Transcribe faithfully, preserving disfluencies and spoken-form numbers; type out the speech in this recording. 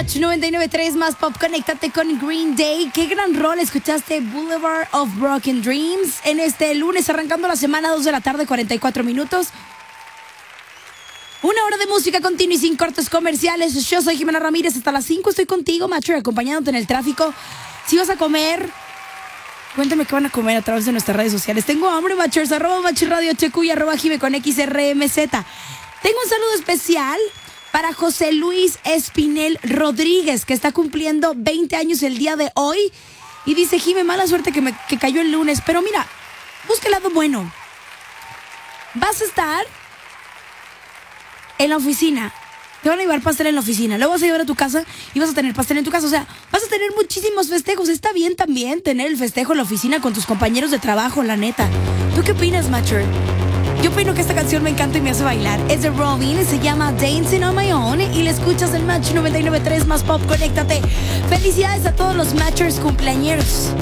Match noventa y nueve punto tres más pop. Conéctate con Green Day. Qué gran rol escuchaste Boulevard of Broken Dreams en este lunes, arrancando la semana, dos de la tarde, cuarenta y cuatro minutos. Una hora de música continua y sin cortes comerciales. Yo soy Jimena Ramírez. Hasta las cinco estoy contigo, Matcher, acompañándote en el tráfico. Si vas a comer, cuéntame qué van a comer a través de nuestras redes sociales. Tengo hambre, Matchers. Arroba Matcher Radio H Q y arroba Jime con X R M Z. Tengo un saludo especial para José Luis Espinel Rodríguez, que está cumpliendo veinte años el día de hoy. Y dice: Jime, mala suerte que, me, que cayó el lunes. Pero mira, busca el lado bueno. Vas a estar en la oficina. Te van a llevar pastel en la oficina. Luego vas a llevar a tu casa y vas a tener pastel en tu casa. O sea, vas a tener muchísimos festejos. Está bien también tener el festejo en la oficina con tus compañeros de trabajo, la neta. ¿Tú qué opinas, Matcher? Yo opino que esta canción me encanta y me hace bailar. Es de Robin, se llama Dancing on My Own y la escuchas en Match noventa y nueve punto tres más pop. Conéctate. Felicidades a todos los Matchers cumpleañeros.